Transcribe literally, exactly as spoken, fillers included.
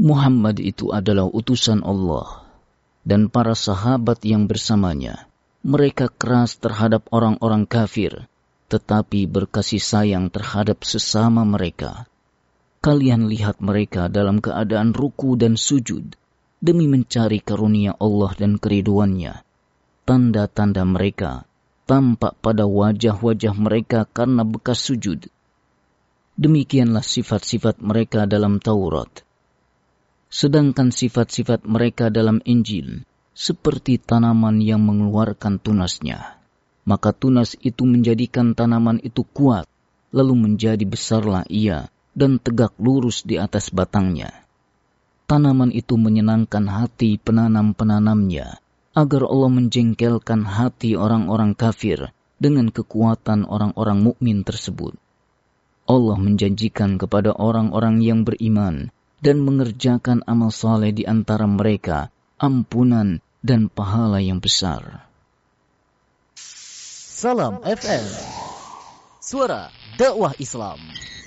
Muhammad itu adalah utusan Allah, dan para sahabat yang bersamanya, mereka keras terhadap orang-orang kafir, tetapi berkasih sayang terhadap sesama mereka. Kalian lihat mereka dalam keadaan ruku dan sujud, demi mencari karunia Allah dan keriduannya. Tanda-tanda mereka tampak pada wajah-wajah mereka karena bekas sujud. Demikianlah sifat-sifat mereka dalam Taurat. Sedangkan sifat-sifat mereka dalam Injil, seperti tanaman yang mengeluarkan tunasnya. Maka tunas itu menjadikan tanaman itu kuat, lalu menjadi besarlah ia, dan tegak lurus di atas batangnya. Tanaman itu menyenangkan hati penanam-penanamnya, agar Allah menjengkelkan hati orang-orang kafir dengan kekuatan orang-orang mukmin tersebut. Allah menjanjikan kepada orang-orang yang beriman dan mengerjakan amal saleh di antara mereka ampunan dan pahala yang besar. Salam F M, suara dakwah Islam.